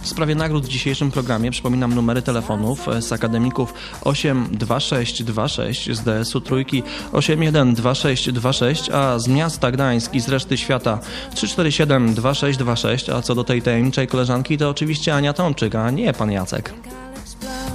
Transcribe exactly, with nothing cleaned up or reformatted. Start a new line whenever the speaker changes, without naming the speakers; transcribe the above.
W sprawie nagród w dzisiejszym programie przypominam numery telefonów z akademików osiem dwa sześć dwa sześć, z D S u Trójki osiem jeden dwa sześć dwa sześć, a z miasta Gdańsk i z reszty świata trzy cztery siedem dwa sześć dwa sześć, a co do tej tajemniczej koleżanki to oczywiście Ania Tomczyk, a nie pan Jacek.